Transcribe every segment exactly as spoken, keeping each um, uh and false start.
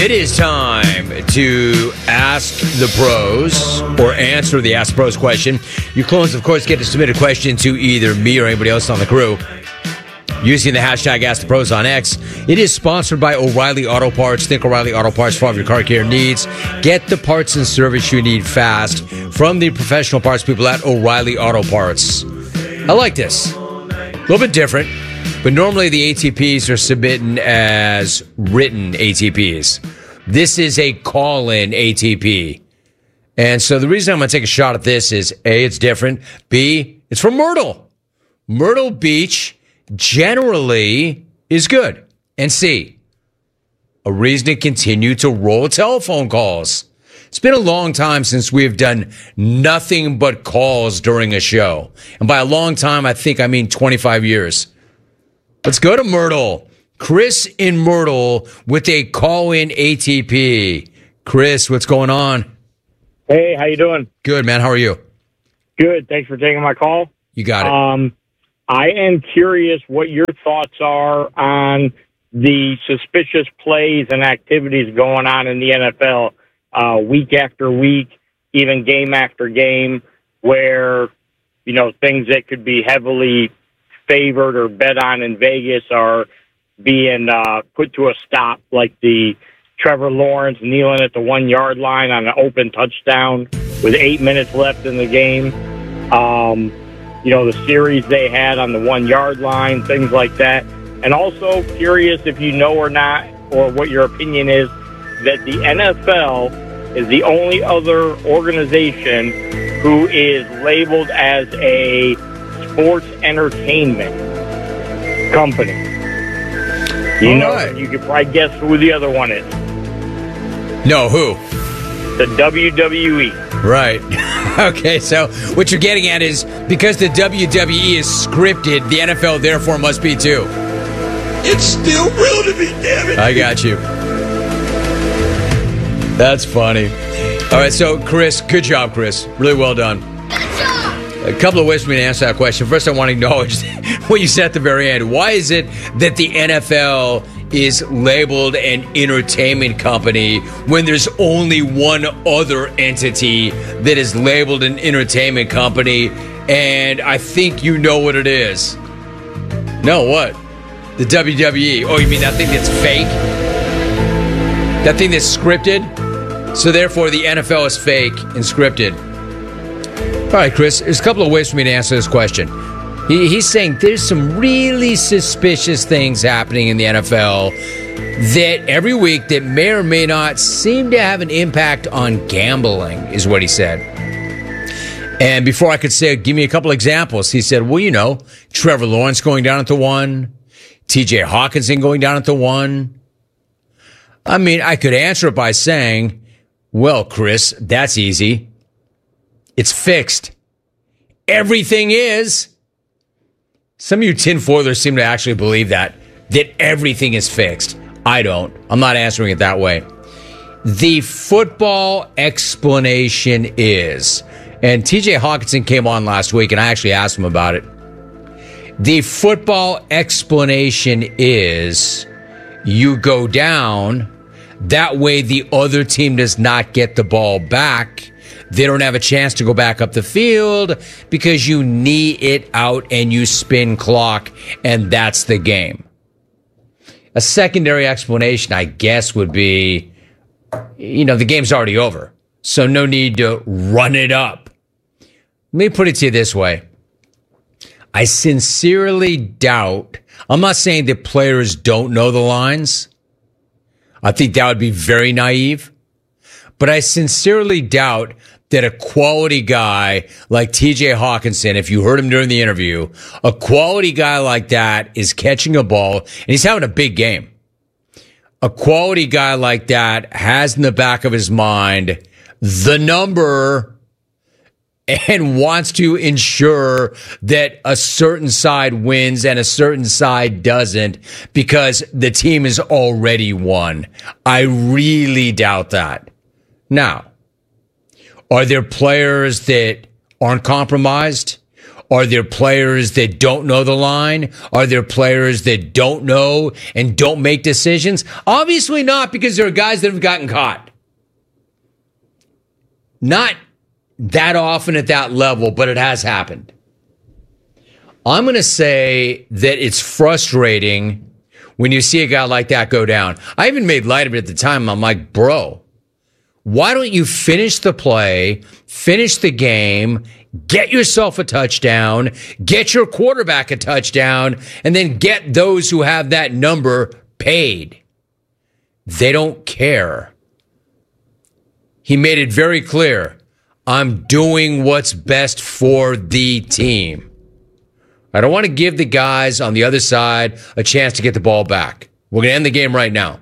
It is time to ask the pros or answer the Ask Pros question. You clones, of course, get to submit a question to either me or anybody else on the crew using the hashtag Ask the Pros on X. It is sponsored by O'Reilly Auto Parts. Think O'Reilly Auto Parts for all of your car care needs. Get the parts and service you need fast from the professional parts people at O'Reilly Auto Parts. I like this. A little bit different. But normally the A T Ps are submitting as written A T Ps. This is a call-in A T P. And so the reason I'm going to take a shot at this is, A, it's different. B, it's from Myrtle. Myrtle Beach generally is good. And C, a reason to continue to roll telephone calls. It's been a long time since we've done nothing but calls during a show. And by a long time, I think I mean twenty-five years. Let's go to Myrtle. Chris in Myrtle with a call-in A T P. Chris, what's going on? Hey, how you doing? Good, man. How are you? Good. Thanks for taking my call. You got it. Um, I am curious what your thoughts are on the suspicious plays and activities going on in the N F L uh, week after week, even game after game, where, you know, things that could be heavily favored or bet on in Vegas are being uh, put to a stop, like the Trevor Lawrence kneeling at the one-yard line on an open touchdown with eight minutes left in the game. Um, you know, the series they had on the one-yard line, things like that. And also curious if you know or not, or what your opinion is, that the N F L is the only other organization who is labeled as a sports entertainment company. You All know, right. you could probably guess who the other one is. No, who? The W W E. Right. Okay, so what you're getting at is because the W W E is scripted, the N F L therefore must be too. It's still real to me, damn it. I got you. That's funny. All right, so Chris, good job, Chris. Really well done. A couple of ways for me to answer that question. First, I want to acknowledge what you said at the very end. Why is it that the N F L is labeled an entertainment company when there's only one other entity that is labeled an entertainment company? And I think you know what it is. No, what? The W W E. Oh, you mean that thing that's fake? That thing that's scripted? So therefore, the N F L is fake and scripted. All right, Chris, there's a couple of ways for me to answer this question. He, he's saying there's some really suspicious things happening in the N F L that every week that may or may not seem to have an impact on gambling, is what he said. And before I could say, give me a couple examples, he said, well, you know, Trevor Lawrence going down at the one, T J Hawkinson going down at the one. I mean, I could answer it by saying, well, Chris, that's easy. It's fixed. Everything is. Some of you tinfoilers seem to actually believe that, that everything is fixed. I don't. I'm not answering it that way. The football explanation is, and T J Hawkinson came on last week, and I actually asked him about it. The football explanation is you go down, that way the other team does not get the ball back. They don't have a chance to go back up the field because you knee it out and you spin clock, and that's the game. A secondary explanation, I guess, would be, you know, the game's already over, so no need to run it up. Let me put it to you this way. I sincerely doubt, I'm not saying that players don't know the lines. I think that would be very naive. But I sincerely doubt that a quality guy like T J Hawkinson, if you heard him during the interview, a quality guy like that is catching a ball, and he's having a big game. A quality guy like that has in the back of his mind the number and wants to ensure that a certain side wins and a certain side doesn't because the team has already won. I really doubt that. Now, are there players that aren't compromised? Are there players that don't know the line? Are there players that don't know and don't make decisions? Obviously not, because there are guys that have gotten caught. Not that often at that level, but it has happened. I'm going to say that it's frustrating when you see a guy like that go down. I even made light of it at the time. I'm like, bro, why don't you finish the play, finish the game, get yourself a touchdown, get your quarterback a touchdown, and then get those who have that number paid? They don't care. He made it very clear. I'm doing what's best for the team. I don't want to give the guys on the other side a chance to get the ball back. We're going to end the game right now.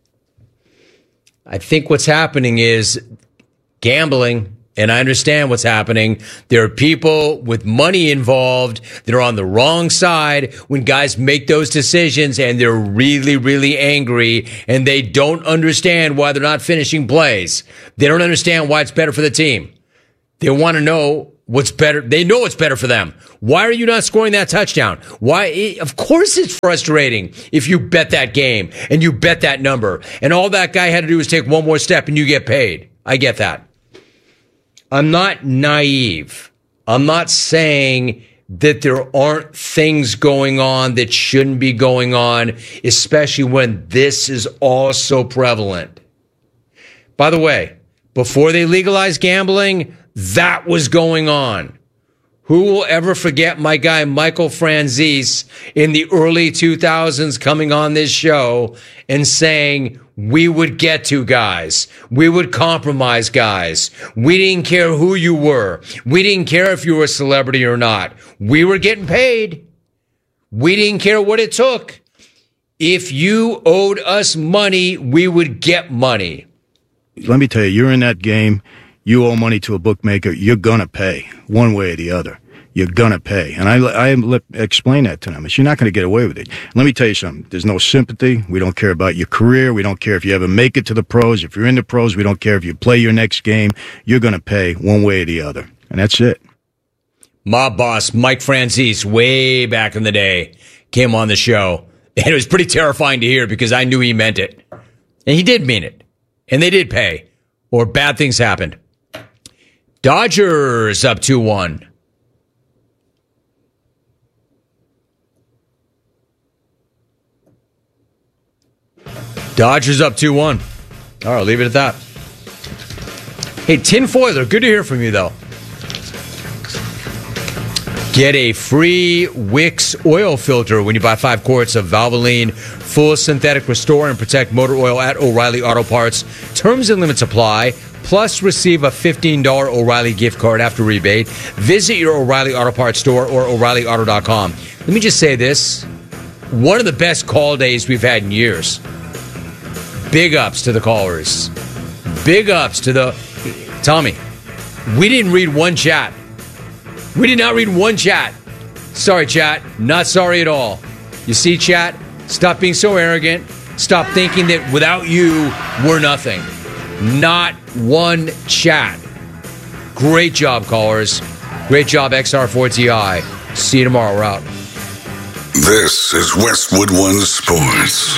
I think what's happening is gambling, and I understand what's happening. There are people with money involved that are on the wrong side when guys make those decisions, and they're really, really angry, and they don't understand why they're not finishing plays. They don't understand why it's better for the team. They want to know what's better. They know it's better for them. Why are you not scoring that touchdown? Why? Of course it's frustrating if you bet that game and you bet that number and all that guy had to do was take one more step and you get paid. I get that. I'm not naive. I'm not saying that there aren't things going on that shouldn't be going on, especially when this is all so prevalent. By the way, before they legalized gambling, that was going on. Who will ever forget my guy Michael Franzese in the early two thousands coming on this show and saying, we would get to guys. We would compromise guys. We didn't care who you were. We didn't care if you were a celebrity or not. We were getting paid. We didn't care what it took. If you owed us money, we would get money. Let me tell you, you're in that game. You owe money to a bookmaker, you're going to pay one way or the other. You're going to pay. And I, I explain that to them. You're not going to get away with it. Let me tell you something. There's no sympathy. We don't care about your career. We don't care if you ever make it to the pros. If you're in the pros, we don't care if you play your next game. You're going to pay one way or the other. And that's it. Mob boss Mike Franzese, way back in the day, came on the show. And it was pretty terrifying to hear because I knew he meant it. And he did mean it. And they did pay. Or bad things happened. Dodgers up two one. Dodgers up two one. All right, I'll leave it at that. Hey, Tinfoiler, good to hear from you, though. Get a free Wix oil filter when you buy five quarts of Valvoline Full Synthetic Restore and Protect Motor Oil at O'Reilly Auto Parts. Terms and limits apply. Plus, receive a fifteen dollars O'Reilly gift card after rebate. Visit your O'Reilly Auto Parts store or O'Reilly Auto dot com. Let me just say this. One of the best call days we've had in years. Big ups to the callers. Big ups to the... Tommy, we didn't read one chat. We did not read one chat. Sorry, chat. Not sorry at all. You see, chat? Stop being so arrogant. Stop thinking that without you, we're nothing. Not one chat. Great job, callers. Great job, X R four T I. See you tomorrow. We're out. This is Westwood One Sports.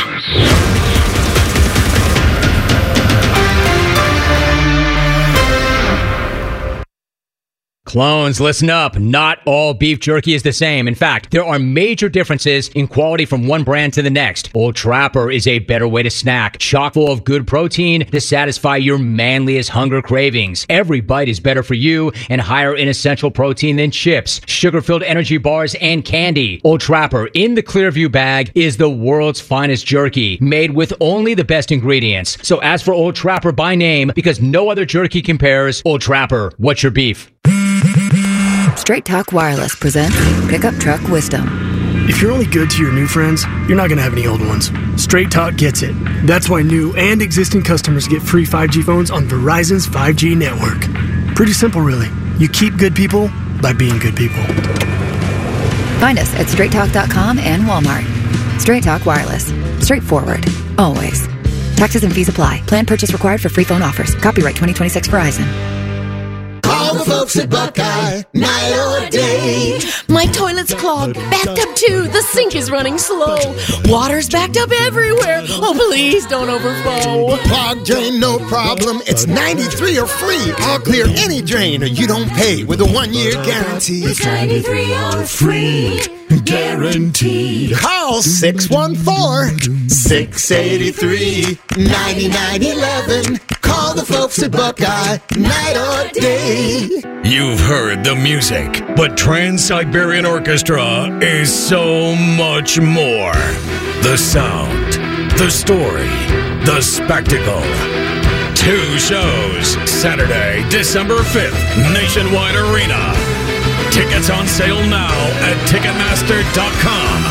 Clones, listen up. Not all beef jerky is the same. In fact, there are major differences in quality from one brand to the next. Old Trapper is a better way to snack, chock full of good protein to satisfy your manliest hunger cravings. Every bite is better for you and higher in essential protein than chips, sugar-filled energy bars, and candy. Old Trapper in the Clearview bag is the world's finest jerky, made with only the best ingredients. So ask for Old Trapper by name because no other jerky compares. Old Trapper, what's your beef? Straight Talk Wireless presents Pickup Truck Wisdom. If you're only good to your new friends, you're not going to have any old ones. Straight Talk gets it. That's why new and existing customers get free five G phones on Verizon's five G network. Pretty simple, really. You keep good people by being good people. Find us at straight talk dot com and Walmart. Straight Talk Wireless. Straightforward. Always. Taxes and fees apply. Plan purchase required for free phone offers. Copyright twenty twenty-six Verizon. Call the folks at Buckeye, night or day. My toilet's clogged, backed up too. The sink is running slow. Water's backed up everywhere. Oh, please don't overflow. Clogged drain, no problem. It's ninety-three or free. I'll clear any drain or you don't pay with a one-year guarantee. It's ninety-three or free. Guaranteed. Call six one four, six eight three, nine nine one one. Call the folks at Buckeye, night or day. You've heard the music, but Trans-Siberian Orchestra is so much more. The sound, the story, the spectacle. Two shows, Saturday, December fifth, Nationwide Arena. Tickets on sale now at Ticketmaster dot com.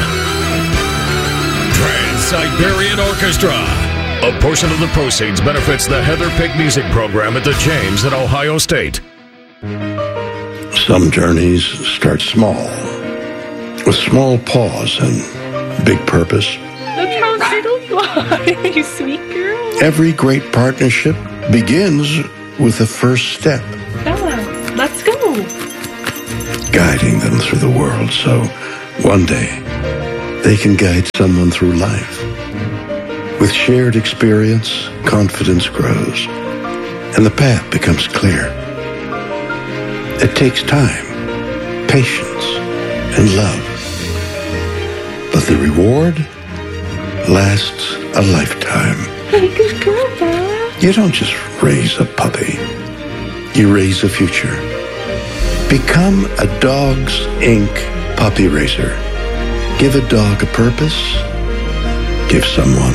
Trans-Siberian Orchestra. A portion of the proceeds benefits the Heather Pick Music Program at the James at Ohio State. Some journeys start small, with small pause and big purpose. Look how little you are, you sweet girl. Every great partnership begins with the first step. Bella, let's go. Guiding them through the world so one day they can guide someone through life. With shared experience, confidence grows, and the path becomes clear. It takes time, patience, and love. But the reward lasts a lifetime. Hey, good girl, Bella. You don't just raise a puppy. You raise a future. Become a Dogs Incorporated puppy raiser. Give a dog a purpose. Give someone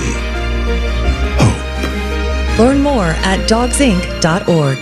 hope. Learn more at dogs inc dot org.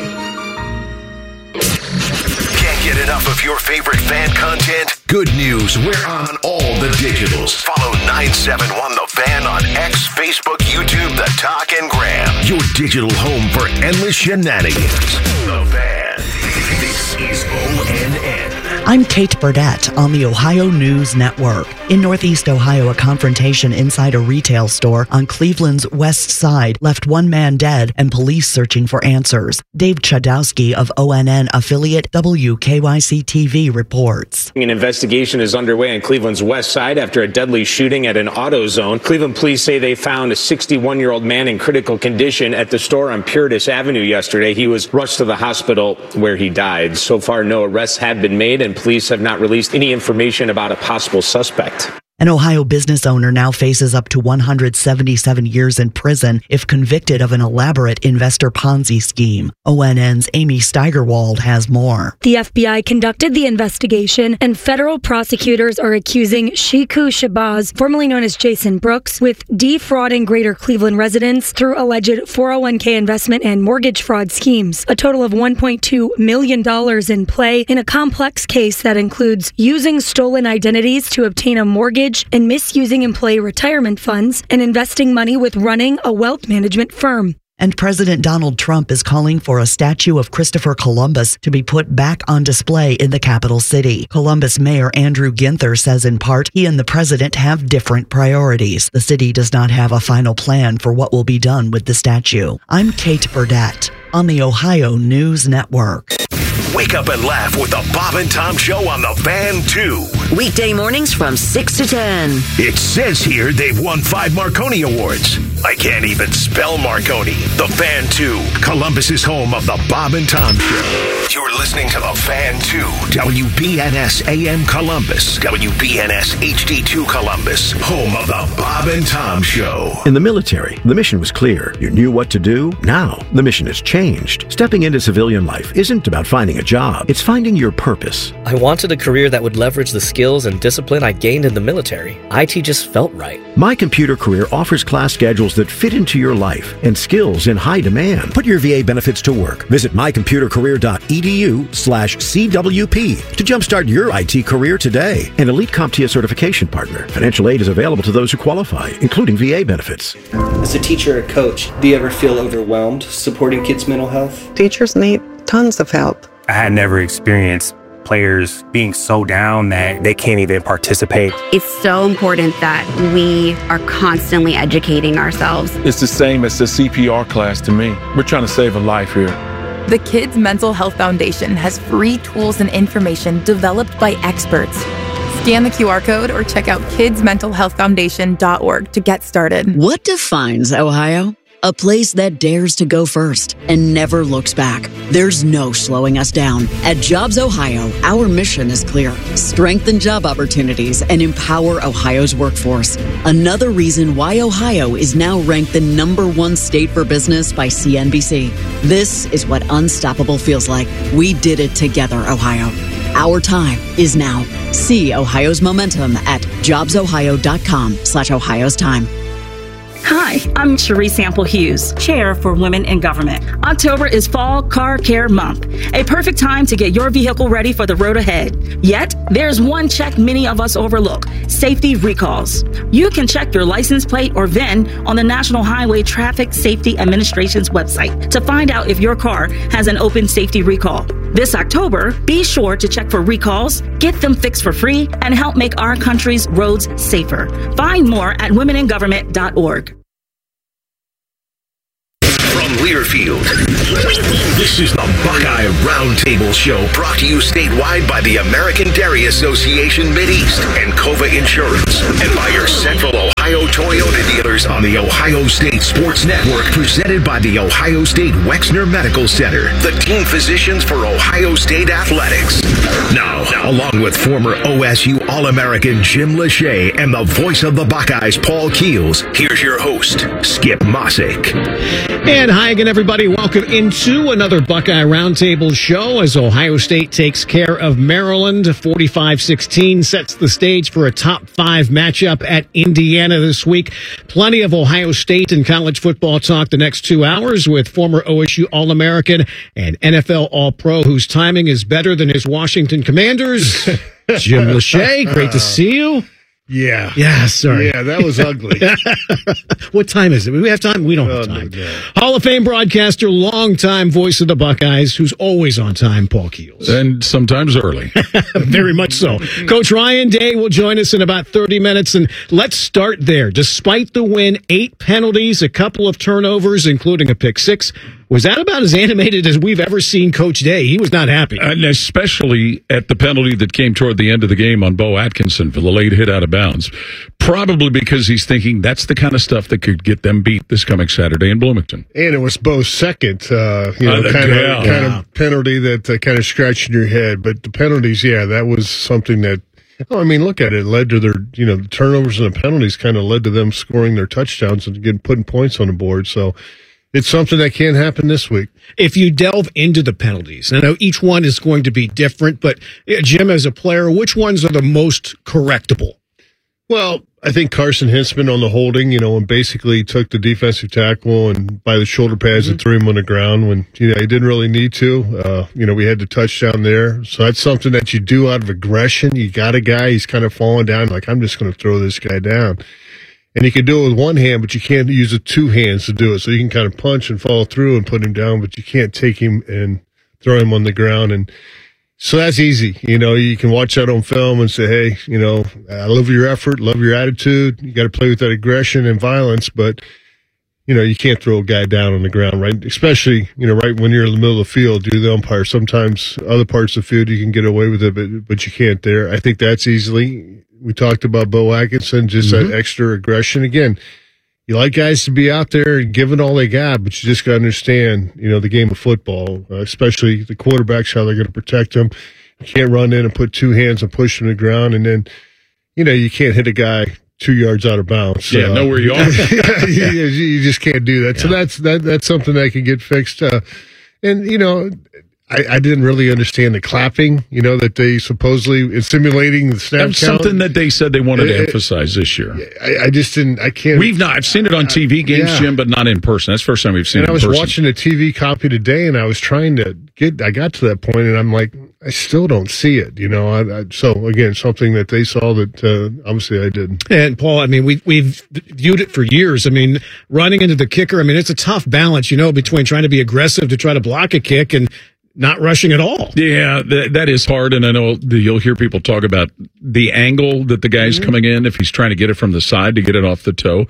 Can't get enough of your favorite fan content? Good news, we're on all the digitals. Follow nine seven one The Fan on X, Facebook, YouTube, The Talk, and Gram. Your digital home for endless shenanigans. The Fan. This is O N N. I'm Kate Burdett on the Ohio News Network. In Northeast Ohio, a confrontation inside a retail store on Cleveland's west side left one man dead and police searching for answers. Dave Chudowski of O N N affiliate W K Y C T V reports. An investigation is underway on Cleveland's west side after a deadly shooting at an AutoZone. Cleveland police say they found a sixty-one-year-old man in critical condition at the store on Puritas Avenue yesterday. He was rushed to the hospital where he died. So far, no arrests have been made, and police have not released any information about a possible suspect. An Ohio business owner now faces up to one hundred seventy-seven years in prison if convicted of an elaborate investor Ponzi scheme. O N N's Amy Steigerwald has more. The F B I conducted the investigation, and federal prosecutors are accusing Shiku Shabazz, formerly known as Jason Brooks, with defrauding Greater Cleveland residents through alleged four oh one k investment and mortgage fraud schemes. A total of one point two million dollars in play in a complex case that includes using stolen identities to obtain a mortgage and misusing employee retirement funds and investing money with running a wealth management firm. And President Donald Trump is calling for a statue of Christopher Columbus to be put back on display in the capital city. Columbus Mayor Andrew Ginther says in part he and the president have different priorities. The city does not have a final plan for what will be done with the statue. I'm Kate Burdett on the Ohio News Network. Wake up and laugh with the Bob and Tom Show on the Fan two. Weekday mornings from six to ten. It says here they've won five Marconi Awards. I can't even spell Marconi. The Fan two, Columbus's home of the Bob and Tom Show. You're listening to the Fan two, W B N S A M Columbus, W B N S H D two Columbus, home of the Bob and Tom Show. In the military, the mission was clear. You knew what to do. Now, the mission has changed. Stepping into civilian life isn't about finding a job. It's finding your purpose. I wanted a career that would leverage the skills and discipline I gained in the military. I T just felt right. My Computer Career offers class schedules that fit into your life and skills in high demand. Put your V A benefits to work. Visit my computer career dot e d u slash C W P to jumpstart your I T career today. An Elite CompTIA certification partner. Financial aid is available to those who qualify, including V A benefits. As a teacher or coach, do you ever feel overwhelmed supporting kids' mental health? Teachers need tons of help. I had never experienced players being so down that they can't even participate. It's so important that we are constantly educating ourselves. It's the same as the C P R class to me. We're trying to save a life here. The Kids Mental Health Foundation has free tools and information developed by experts. Scan the Q R code or check out kids mental health foundation dot org to get started. What defines Ohio? A place that dares to go first and never looks back. There's no slowing us down. At Jobs Ohio, our mission is clear. Strengthen job opportunities and empower Ohio's workforce. Another reason why Ohio is now ranked the number one state for business by C N B C. This is what unstoppable feels like. We did it together, Ohio. Our time is now. See Ohio's momentum at jobs ohio dot com slash Ohio's time. Hi, I'm Cherie Sample Hughes, Chair for Women in Government. October is Fall Car Care Month, a perfect time to get your vehicle ready for the road ahead. Yet, there's one check many of us overlook: safety recalls. You can check your license plate or V I N on the National Highway Traffic Safety Administration's website to find out if your car has an open safety recall. This October, be sure to check for recalls, get them fixed for free, and help make our country's roads safer. Find more at women in government dot org. From Learfield, this is the Buckeye Roundtable Show, brought to you statewide by the American Dairy Association Mideast and Cova Insurance, and by your Central Ohio Toyota dealers on the Ohio State Sports Network, presented by the Ohio State Wexner Medical Center, the team physicians for Ohio State Athletics. Now, along with former O S U All-American Jim Lachey and the voice of the Buckeyes, Paul Keels, here's your host, Skip Mossick. And hi again, everybody. Welcome into another Buckeye Roundtable show as Ohio State takes care of Maryland. forty-five sixteen sets the stage for a top five matchup at Indiana this week. Plenty of Ohio State and college football talk the next two hours with former O S U All-American and N F L All-Pro, whose timing is better than his Washington Commanders. Jim Lachey, great to see you. Yeah. Yeah, sorry. Yeah, that was ugly. What time is it? We have time? We don't have time. Oh, no. Hall of Fame broadcaster, longtime voice of the Buckeyes, who's always on time, Paul Keels. And sometimes early. Very much so. Coach Ryan Day will join us in about thirty minutes, and let's start there. Despite the win, eight penalties, a couple of turnovers, including a pick six. Was that about as animated as we've ever seen Coach Day? He was not happy. And especially at the penalty that came toward the end of the game on Bo Atkinson for the late hit out of bounds. Probably because he's thinking that's the kind of stuff that could get them beat this coming Saturday in Bloomington. And it was Bo's second, uh, you know, uh, kind, yeah, of, kind yeah. of penalty that uh, kind of scratched in your head. But the penalties, yeah, that was something that, oh, I mean, look at it. It led to their, you know, the turnovers and the penalties kind of led to them scoring their touchdowns and getting putting points on the board. So it's something that can't happen this week. If you delve into the penalties, I know each one is going to be different, but Jim, as a player, which ones are the most correctable? Well, I think Carson Hinsman on the holding, you know, and basically took the defensive tackle and by the shoulder pads mm-hmm. and threw him on the ground when, you know, he didn't really need to. Uh, you know, we had the touchdown there. So that's something that you do out of aggression. You got a guy, he's kind of falling down, like, I'm just going to throw this guy down. And you can do it with one hand, but you can't use the two hands to do it. So you can kind of punch and follow through and put him down, but you can't take him and throw him on the ground. And so that's easy. You know, you can watch that on film and say, hey, you know, I love your effort, love your attitude. You got to play with that aggression and violence, but, you know, you can't throw a guy down on the ground, right? Especially, you know, right when you're in the middle of the field, you're the umpire. Sometimes other parts of the field you can get away with it, but, but you can't there. I think that's easily. We talked about Bo Atkinson, just mm-hmm. that extra aggression. Again, you like guys to be out there and giving all they got, but you just got to understand, you know, the game of football, uh, especially the quarterbacks, how they're going to protect them. You can't run in and put two hands and push them to the ground, and then, you know, you can't hit a guy two yards out of bounds. Yeah, uh, know where you are. yeah, you, you just can't do that. Yeah. So that's that. That's something that can get fixed. Uh, and, you know, I, I didn't really understand the clapping, you know, that they supposedly is simulating the snap That's count. Something that they said they wanted it, to emphasize this year. I, I just didn't, I can't. We've not, I've seen it on T V games, yeah. Jim, but not in person. That's the first time we've seen and it in person. person. I was watching a T V copy today, and I was trying to get, I got to that point, and I'm like, I still don't see it, you know. I, I, so, again, something that they saw that uh, obviously I didn't. And, Paul, I mean, we, we've viewed it for years. I mean, running into the kicker, I mean, it's a tough balance, you know, between trying to be aggressive to try to block a kick and not rushing at all. Yeah, that, that is hard, and I know the, you'll hear people talk about the angle that the guy's mm-hmm. coming in, if he's trying to get it from the side to get it off the toe.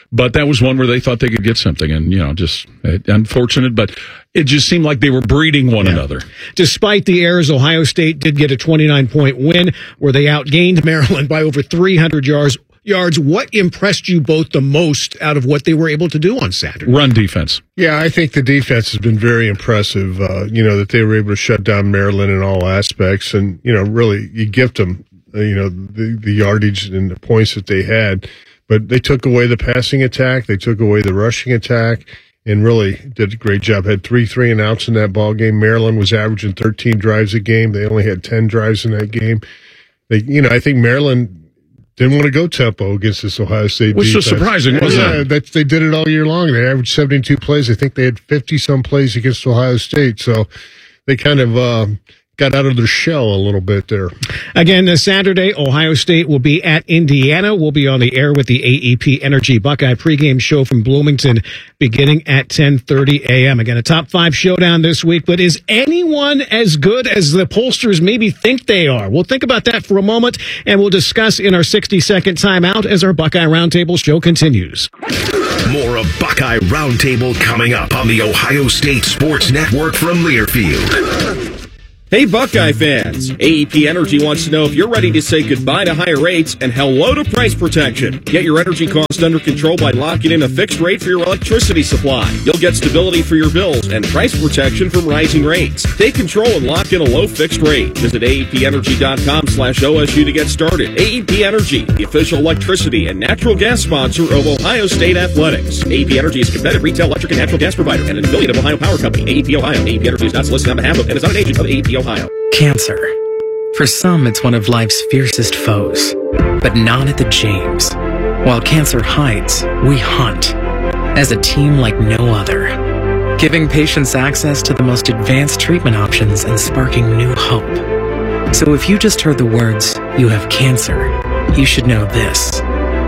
But that was one where they thought they could get something, and, you know, just uh, unfortunate, but it just seemed like they were breeding one yeah. another. Despite the errors, Ohio State did get a twenty-nine point win where they outgained Maryland by over three hundred yards. Yards. What impressed you both the most out of what they were able to do on Saturday? Run defense. Yeah, I think the defense has been very impressive. Uh, you know, that they were able to shut down Maryland in all aspects, and, you know, really, you gift them, uh, you know, the, the yardage and the points that they had. But they took away the passing attack, they took away the rushing attack, and really did a great job. Had three three and outs in that ball game. Maryland was averaging thirteen drives a game. They only had ten drives in that game. They, you know, I think Maryland didn't want to go tempo against this Ohio State Which defense. was surprising, wasn't yeah, it? That, they did it all year long. They averaged seventy-two plays. I think they had fifty-some plays against Ohio State. So they kind of uh, got out of their shell a little bit there. Again, this Saturday, Ohio State will be at Indiana. We'll be on the air with the A E P Energy Buckeye pregame show from Bloomington beginning at ten thirty a.m. Again, a top five showdown this week. But is anyone as good as the pollsters maybe think they are? We'll think about that for a moment, and we'll discuss in our sixty-second timeout as our Buckeye Roundtable show continues. More of Buckeye Roundtable coming up on the Ohio State Sports Network from Learfield. Hey Buckeye fans, A E P Energy wants to know if you're ready to say goodbye to higher rates and hello to price protection. Get your energy costs under control by locking in a fixed rate for your electricity supply. You'll get stability for your bills and price protection from rising rates. Take control and lock in a low fixed rate. Visit A E P energy dot com slash O S U to get started. A E P Energy, the official electricity and natural gas sponsor of Ohio State Athletics. A E P Energy is a competitive retail electric and natural gas provider and an affiliate of Ohio Power Company. A E P Ohio. A E P Energy is not solicited on behalf of and is not an agent of A E P Ohio. Cancer. For some, it's one of life's fiercest foes, but not at the James. While cancer hides, we hunt as a team like no other, giving patients access to the most advanced treatment options and sparking new hope. So if you just heard the words, "you have cancer," you should know this.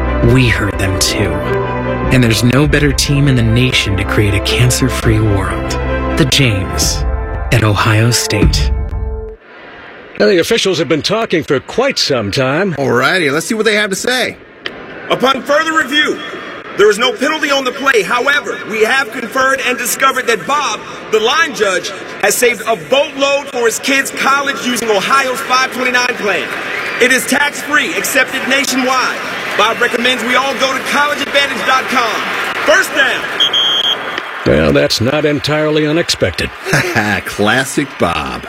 We heard them too. And there's no better team in the nation to create a cancer-free world. The James at Ohio State. Now, the officials have been talking for quite some time. Alrighty, let's see what they have to say. Upon further review, there is no penalty on the play. However, we have conferred and discovered that Bob, the line judge, has saved a boatload for his kids' college using Ohio's five twenty-nine plan. It is tax-free, accepted nationwide. Bob recommends we all go to college advantage dot com. First down. Well, that's not entirely unexpected. Classic Bob.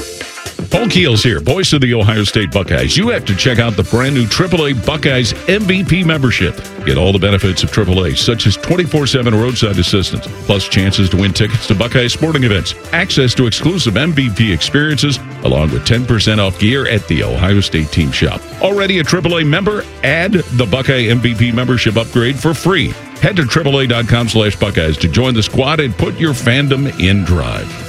Paul Keels here, voice of the Ohio State Buckeyes. You have to check out the brand new triple A Buckeyes M V P membership. Get all the benefits of triple A, such as twenty-four seven roadside assistance, plus chances to win tickets to Buckeye sporting events, access to exclusive M V P experiences, along with ten percent off gear at the Ohio State team shop. Already a triple A member? Add the Buckeye M V P membership upgrade for free. Head to triple A dot com slash Buckeyes to join the squad and put your fandom in drive.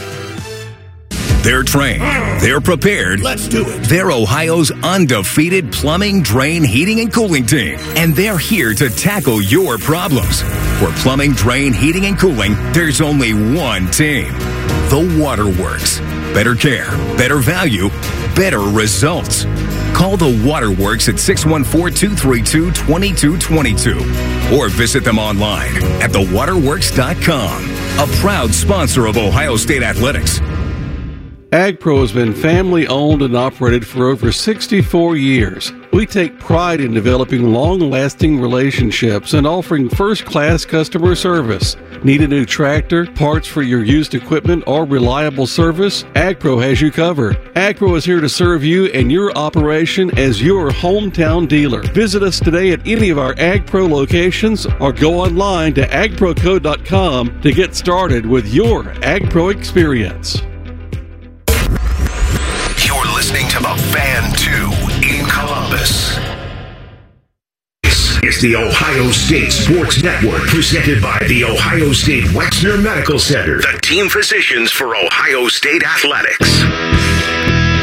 They're trained. They're prepared. Let's do it. They're Ohio's undefeated plumbing, drain, heating, and cooling team. And they're here to tackle your problems. For plumbing, drain, heating, and cooling, there's only one team. The Waterworks. Better care, better value, better results. Call the Waterworks at six one four, two three two, two two two two or visit them online at the waterworks dot com. A proud sponsor of Ohio State Athletics. AgPro has been family owned and operated for over sixty-four years. We take pride in developing long-lasting relationships and offering first-class customer service. Need a new tractor, parts for your used equipment, or reliable service? AgPro has you covered. AgPro is here to serve you and your operation as your hometown dealer. Visit us today at any of our AgPro locations or go online to ag pro co dot com to get started with your AgPro experience. You're listening to the Fan two in Columbus. This is the Ohio State Sports Network, presented by the Ohio State Wexner Medical Center, the team physicians for Ohio State Athletics.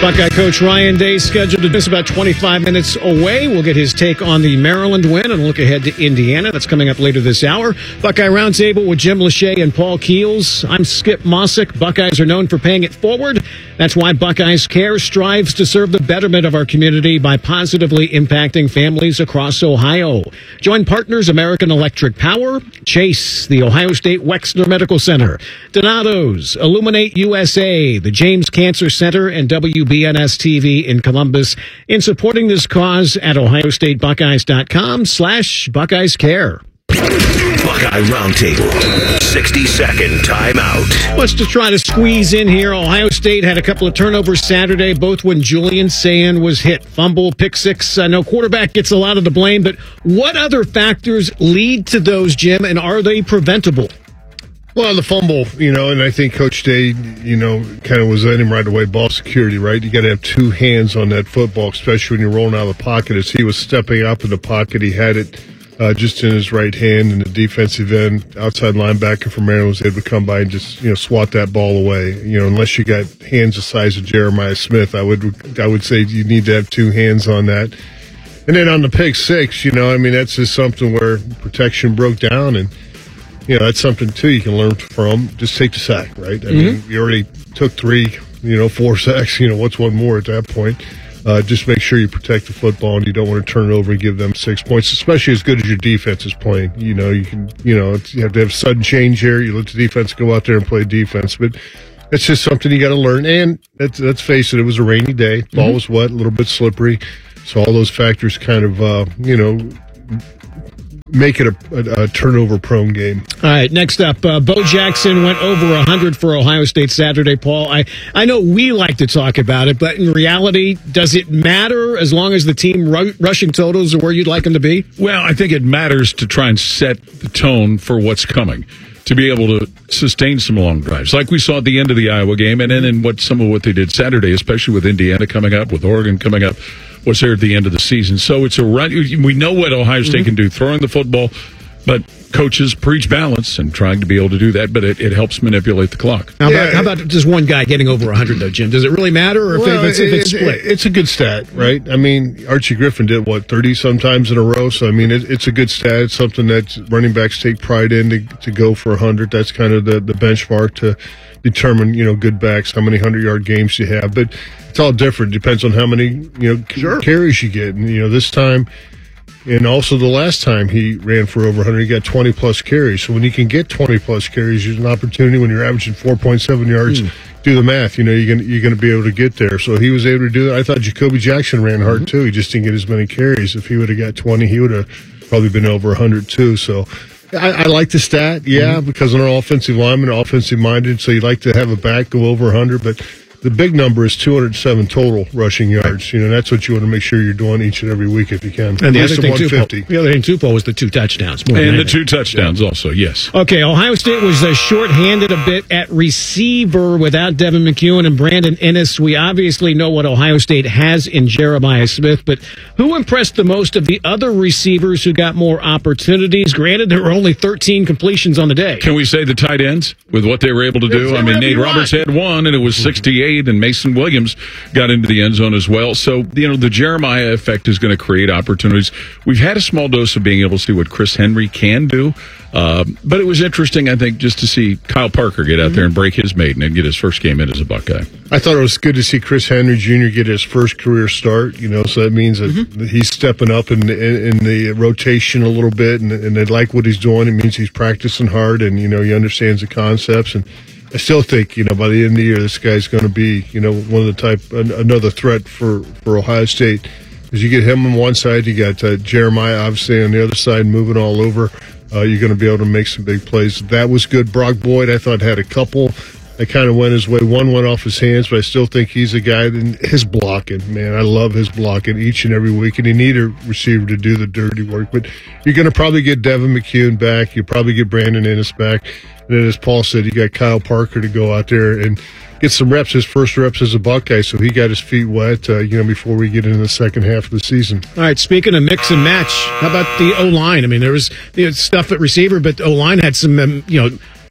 Buckeye coach Ryan Day scheduled to miss about twenty-five minutes away. We'll get his take on the Maryland win and look ahead to Indiana. That's coming up later this hour. Buckeye Roundtable with Jim Lachey and Paul Keels. I'm Skip Mossick. Buckeyes are known for paying it forward. That's why Buckeyes Care strives to serve the betterment of our community by positively impacting families across Ohio. Join partners American Electric Power, Chase, the Ohio State Wexner Medical Center, Donato's, Illuminate U S A, the James Cancer Center, and W B N S T V in Columbus in supporting this cause at ohiostatebuckeyes.com slash Buckeyes Care. Buckeye Roundtable. sixty second timeout. Let's just try to squeeze in here. Ohio State had a couple of turnovers Saturday, both when Julian Sayin was hit. Fumble, pick six. I know quarterback gets a lot of the blame, but what other factors lead to those, Jim, and are they preventable? Well, the fumble, you know, and I think Coach Day, you know, kind of was at him right away. Ball security, right? You got to have two hands on that football, especially when you're rolling out of the pocket. As he was stepping up in the pocket, he had it uh, just in his right hand, and the defensive end, outside linebacker from Maryland was able to come by and just, you know, swat that ball away. You know, unless you got hands the size of Jeremiah Smith, I would, I would say you need to have two hands on that. And then on the pick six, you know, I mean, that's just something where protection broke down, and you know, that's something, too, you can learn from. Just take the sack, right? I mm-hmm. mean, you already took three, you know, four sacks. You know, what's one more at that point? Uh, just make sure you protect the football and you don't want to turn it over and give them six points, especially as good as your defense is playing. You know, you can, you know, it's, you have to have sudden change here. You let the defense go out there and play defense. But it's just something you got to learn. And let's, let's face it, it was a rainy day. Ball mm-hmm. was wet, a little bit slippery. So all those factors kind of, uh, you know, make it a, a, a turnover-prone game. All right, next up, uh, Bo Jackson went over one hundred for Ohio State Saturday, Paul. I, I know we like to talk about it, but in reality, does it matter as long as the team ru- rushing totals are where you'd like them to be? Well, I think it matters to try and set the tone for what's coming, to be able to sustain some long drives, like we saw at the end of the Iowa game, and then in what some of what they did Saturday, especially with Indiana coming up, with Oregon coming up, was there at the end of the season. So it's a run. We know what Ohio State mm-hmm. can do, throwing the football, but coaches preach balance and trying to be able to do that, but it, it helps manipulate the clock. How, yeah, about, how about just one guy getting over one hundred, though, Jim? Does it really matter, or if, well, it's, if it's it, split? It, it's a good stat, right? I mean, Archie Griffin did, what, thirty sometimes in a row? So, I mean, it, it's a good stat. It's something that running backs take pride in to, to go for one hundred. That's kind of the, the benchmark to determine, you know, good backs, how many hundred-yard games you have. But it's all different. It depends on how many, you know, sure. carries you get. And, you know, this time, and also the last time he ran for over one hundred, he got twenty-plus carries. So when you can get twenty-plus carries, there's an opportunity when you're averaging four point seven yards. Mm. Do the math. You know, you're going you're going to be able to get there. So he was able to do that. I thought Jacoby Jackson ran hard, mm-hmm. too. He just didn't get as many carries. If he would have got twenty, he would have probably been over one hundred, too. So I, I like the stat, yeah, mm-hmm. because they're offensive linemen, offensive-minded, so you like to have a back go over one hundred. But the big number is two hundred seven total rushing yards. Right. You know, that's what you want to make sure you're doing each and every week if you can. And the other, thing too, Paul, the other thing, too, Paul, was the two touchdowns. More and the two touchdowns yeah. also, yes. Okay, Ohio State was uh, short-handed a bit at receiver without Devin McEwen and Brandon Ennis. We obviously know what Ohio State has in Jeremiah Smith, but who impressed the most of the other receivers who got more opportunities? Granted, there were only thirteen completions on the day. Can we say the tight ends with what they were able to do? I mean, Nate Roberts had one, and it was sixty-eight. And Mason Williams got into the end zone as well. So, you know, the Jeremiah effect is going to create opportunities. We've had a small dose of being able to see what Chris Henry can do. Uh, but it was interesting, I think, just to see Kyle Parker get out mm-hmm. there and break his maiden and get his first game in as a Buckeye. I thought it was good to see Chris Henry Junior get his first career start, you know, so that means that mm-hmm. he's stepping up in, in, in the rotation a little bit, and, and they like what he's doing. It means he's practicing hard, and, you know, he understands the concepts. And I still think, you know, by the end of the year, this guy's going to be, you know, one of the type, another threat for, for Ohio State. As you get him on one side, you got uh, Jeremiah obviously on the other side moving all over. Uh, you're going to be able to make some big plays. That was good. Brock Boyd, I thought, had a couple that kind of went his way. One went off his hands, but I still think he's a guy that his blocking, man, I love his blocking each and every week, and you need a receiver to do the dirty work. But you're going to probably get Devin McEwen back. You'll probably get Brandon Ennis back. And then, as Paul said, you got Kyle Parker to go out there and get some reps, his first reps as a Buckeye, so he got his feet wet, uh, you know, before we get into the second half of the season. All right, speaking of mix and match, how about the O-line? I mean, there was you know, stuff at receiver, but the O-line had some, um, you know,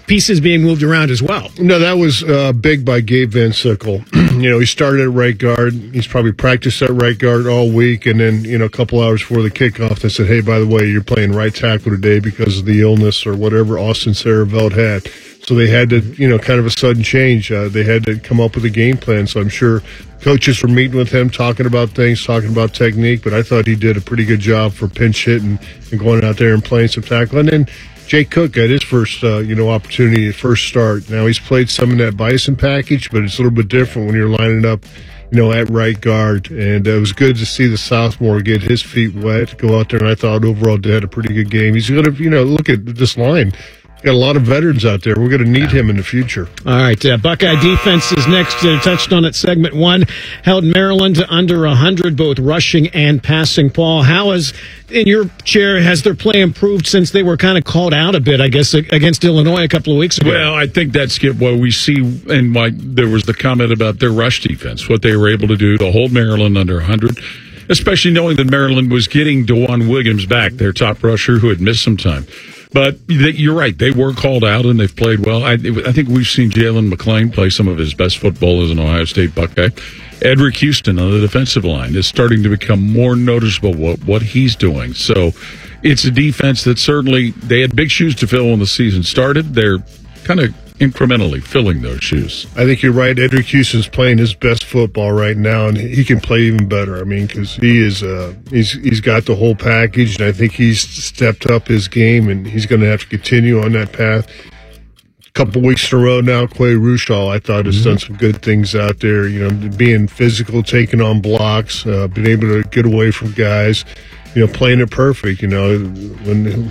pieces being moved around as well. No, that was uh, big by Gabe Van Sickle. You know, he started at right guard. He's probably practiced at right guard all week, and then, you know, a couple hours before the kickoff, they said, hey, by the way, you're playing right tackle today because of the illness or whatever Austin Saravelt had. So they had to, you know, kind of a sudden change. Uh, they had to come up with a game plan. So I'm sure coaches were meeting with him, talking about things, talking about technique, but I thought he did a pretty good job for pinch hitting and going out there and playing some tackle. And then Jake Cook got his first, uh, you know, opportunity, first start. Now, he's played some in that Bison package, but it's a little bit different when you're lining up, you know, at right guard. And uh, it was good to see the sophomore get his feet wet, go out there, and I thought overall did had a pretty good game. He's going to, you know, look at this line. Got a lot of veterans out there. We're going to need him in the future. All right. Uh, Buckeye defense is next. Uh, touched on it. Segment one held Maryland to under one hundred, both rushing and passing. Paul, how has, in your chair, has their play improved since they were kind of called out a bit, I guess, against Illinois a couple of weeks ago? Well, I think that's Skip, what we see, and why there was the comment about their rush defense, what they were able to do to hold Maryland under one hundred, especially knowing that Maryland was getting DeJuan Williams back, their top rusher who had missed some time. But you're right. They were called out, and they've played well. I, I think we've seen Jalen McLean play some of his best football as an Ohio State Buckeye. Edric Houston on the defensive line is starting to become more noticeable what, what he's doing. So it's a defense that certainly they had big shoes to fill when the season started. They're kind of incrementally filling those shoes. I think you're right. Edric Houston's playing his best football right now, and he can play even better. I mean, because he is, uh, he's he's got the whole package, and I think he's stepped up his game, and he's going to have to continue on that path. A couple weeks in a row now, Quay Rushall, I thought, has mm-hmm. done some good things out there. You know, being physical, taking on blocks, uh, being able to get away from guys. You know, playing it perfect. You know, when